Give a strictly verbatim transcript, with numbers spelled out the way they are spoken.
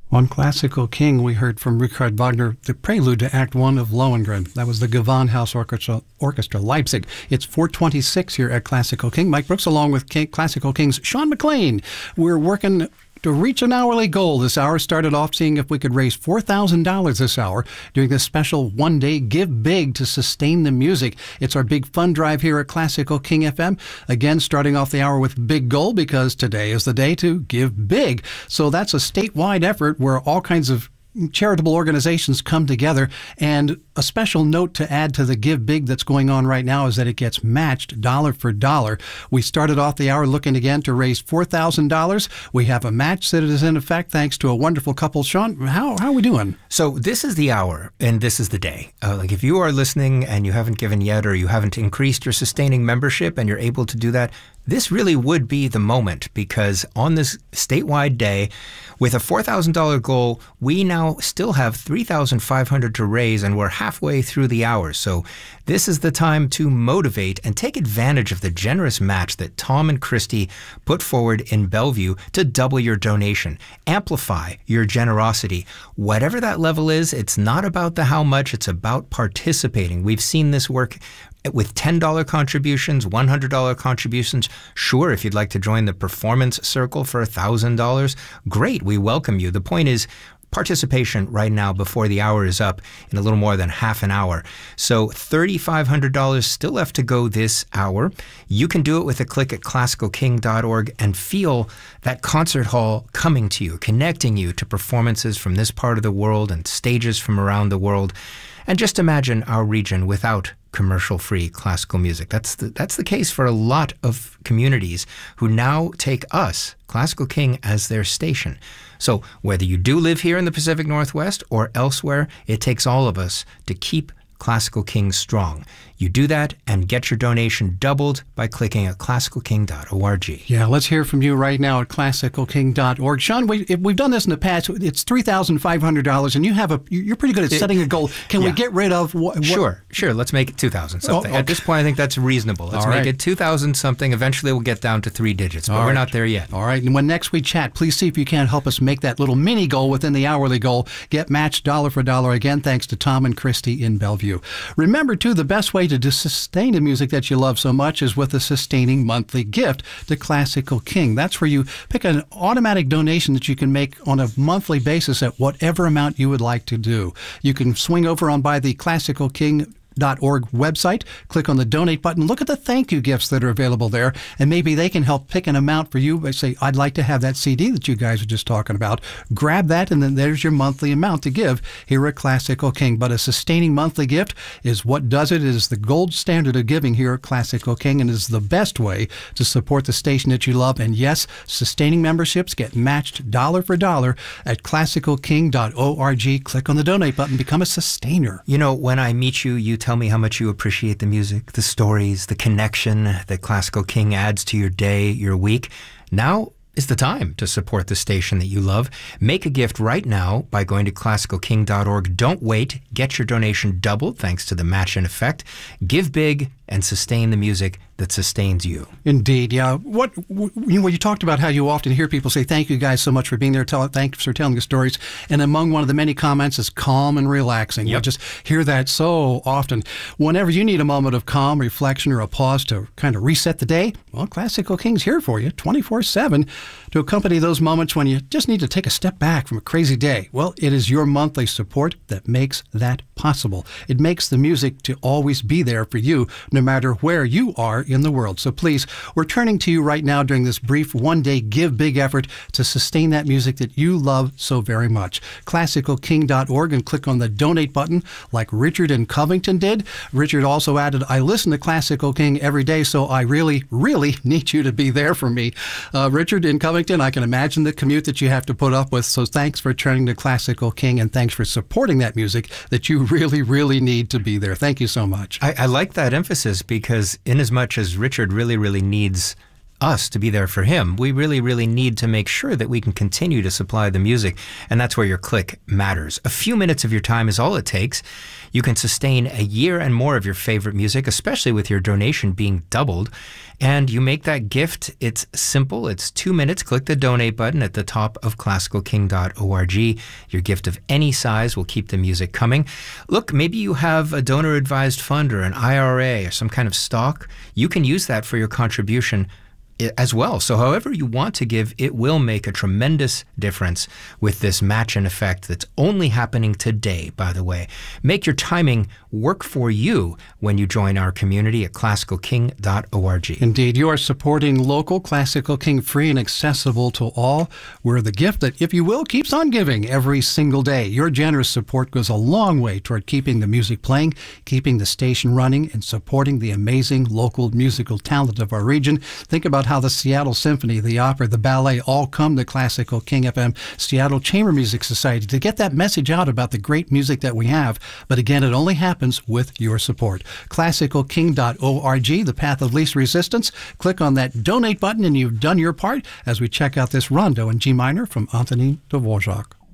On Classical King, we heard from Richard Wagner the prelude to Act One of Lohengrin. That was the Gewandhaus Orchestra, Orchestra Leipzig. It's four twenty-six here at Classical King. Mike Brooks along with King, Classical King's Sean McLean. We're working to reach an hourly goal. This hour started off seeing if we could raise four thousand dollars this hour doing this special one-day Give Big to sustain the music. It's our big fund drive here at Classical King F M. Again, starting off the hour with big goal because today is the day to give big. So that's a statewide effort where all kinds of charitable organizations come together, and a special note to add to the Give Big that's going on right now is that it gets matched dollar for dollar. We started off the hour looking again to raise four thousand dollars. We have a match that is in effect thanks to a wonderful couple. Sean, how, how are we doing? So this is the hour and this is the day. Uh, like if you are listening and you haven't given yet or you haven't increased your sustaining membership and you're able to do that, this really would be the moment, because on this statewide day, with a four thousand dollars goal, we now still have three thousand five hundred dollars to raise, and we're halfway through the hour. So this is the time to motivate and take advantage of the generous match that Tom and Christy put forward in Bellevue to double your donation. Amplify your generosity. Whatever that level is, it's not about the how much, it's about participating. We've seen this work with ten dollar contributions, one hundred dollar contributions. Sure, if you'd like to join the Performance Circle for one thousand dollars, great, we welcome you. The point is participation right now before the hour is up in a little more than half an hour. So three thousand five hundred dollars still left to go this hour. You can do it with a click at classical king dot org and feel that concert hall coming to you, connecting you to performances from this part of the world and stages from around the world. And just imagine our region without commercial-free classical music. That's the, that's the case for a lot of communities who now take us, Classical King, as their station. So whether you do live here in the Pacific Northwest or elsewhere, it takes all of us to keep Classical King strong. You do that and get your donation doubled by clicking at classical king dot org. Yeah, let's hear from you right now at classical king dot org. Sean, we, we've done this in the past. It's three thousand five hundred dollars, and you have a, you're pretty good at setting a goal. Can yeah. we get rid of what? what? Sure, sure. Let's make it two thousand something. Oh, okay. At this point, I think that's reasonable. Let's All make right. it two thousand something. Eventually, we'll get down to three digits, but All we're right. not there yet. All right. And when next we chat, please see if you can't help us make that little mini goal within the hourly goal. Get matched dollar for dollar again, thanks to Tom and Christy in Bellevue. Remember, too, the best way to sustain the music that you love so much is with a sustaining monthly gift to Classical King. That's where you pick an automatic donation that you can make on a monthly basis at whatever amount you would like to do. You can swing over on by the classical king dot org website, click on the donate button, look at the thank you gifts that are available there, and maybe they can help pick an amount for you. They say, I'd like to have that C D that you guys are just talking about. Grab that, and then there's your monthly amount to give here at Classical King. But a sustaining monthly gift is what does it. It is the gold standard of giving here at Classical King, and is the best way to support the station that you love. And yes, sustaining memberships get matched dollar for dollar at classical king dot org. Click on the donate button, become a sustainer. You know, when I meet you, you tell me how much you appreciate the music, the stories, the connection that Classical King adds to your day, your week. Now is the time to support the station that you love. Make a gift right now by going to classical king dot org. Don't wait. Get your donation doubled thanks to the match in effect. Give big and sustain the music that sustains you. Indeed, yeah. What you know, you talked about how you often hear people say, "Thank you guys so much for being there. Tell, thanks for telling the stories." And among one of the many comments is calm and relaxing. Yep. We just hear that so often. Whenever you need a moment of calm, reflection, or a pause to kind of reset the day, well, Classical King's here for you twenty-four seven to accompany those moments when you just need to take a step back from a crazy day. Well, it is your monthly support that makes that possible. It makes the music to always be there for you, no matter where you are in the world. So please, we're turning to you right now during this brief one-day Give Big effort to sustain that music that you love so very much. classical king dot org, and click on the donate button like Richard in Covington did. Richard also added, I listen to Classical King every day, so I really, really need you to be there for me. Uh, Richard in Covington, I can imagine the commute that you have to put up with, so thanks for turning to Classical King, and thanks for supporting that music that you really, really need to be there. Thank you so much. I, I like that emphasis, because in as much as Richard really, really needs us to be there for him. We really, really need to make sure that we can continue to supply the music, and that's where your click matters. A few minutes of your time is all it takes. You can sustain a year and more of your favorite music, especially with your donation being doubled. And you make that gift. It's simple. It's two minutes. Click the donate button at the top of classical king dot org. Your gift of any size will keep the music coming. Look, maybe you have a donor-advised fund or an I R A or some kind of stock. You can use that for your contribution as well. So however you want to give, it will make a tremendous difference with this match in effect that's only happening today, by the way. Make your timing work for you when you join our community at classical king dot org. Indeed, you are supporting local Classical King, free and accessible to all. We're the gift that, if you will, keeps on giving every single day. Your generous support goes a long way toward keeping the music playing, keeping the station running, and supporting the amazing local musical talent of our region. Think about how the Seattle Symphony, the opera, the ballet all come to Classical King F M, Seattle Chamber Music Society, to get that message out about the great music that we have. But again, it only happens with your support. classical king dot org, the path of least resistance. Click on that donate button and you've done your part as we check out this rondo in G minor from Antonin Dvorak.